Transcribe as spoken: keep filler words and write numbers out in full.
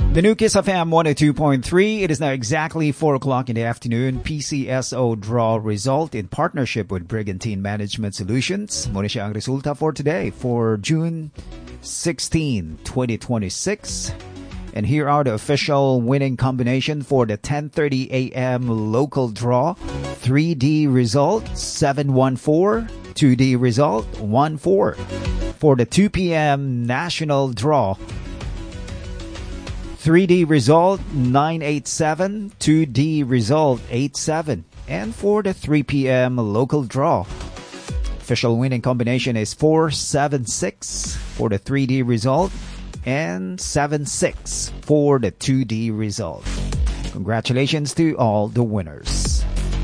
The new Kiss F M one oh two point three. It is now exactly four o'clock in the afternoon. P C S O draw result in partnership with Brigantine Management Solutions. Muna siya ang resulta for today for June sixteenth, twenty twenty-six. And here are the official winning combination for the ten thirty a.m. local draw. three D result, seven one four. two D result, one four. For the two p.m. national draw, three D result, nine eight seven. two D result, eight seven. And for the three p.m. local draw, official winning combination is four seven six for the three D result and seven six for the two D result. Congratulations to all the winners.